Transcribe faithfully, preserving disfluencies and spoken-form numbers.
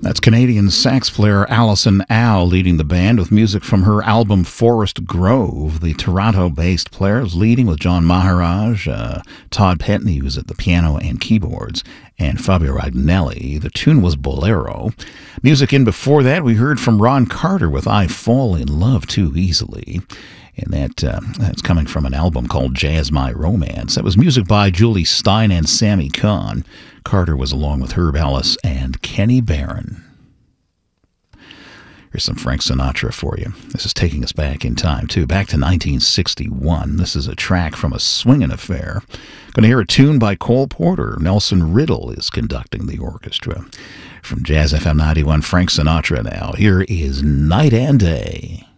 That's Canadian sax player Alison Au leading the band with music from her album Forest Grove. The Toronto-based player is leading with John Maharaj, uh, Todd Petney, who's at the piano and keyboards, and Fabio Ragnelli. The tune was Bolero. Music in before that, we heard from Ron Carter with I Fall in Love Too Easily. And that uh, that's coming from an album called Jazz My Romance. That was music by Julie Stein and Sammy Kahn. Carter was along with Herb Ellis and Kenny Barron. Here's some Frank Sinatra for you. This is taking us back in time, too. Back to nineteen sixty-one. This is a track from A Swingin' Affair. Going to hear a tune by Cole Porter. Nelson Riddle is conducting the orchestra. From Jazz F M ninety-one, Frank Sinatra now. Here is Night and Day.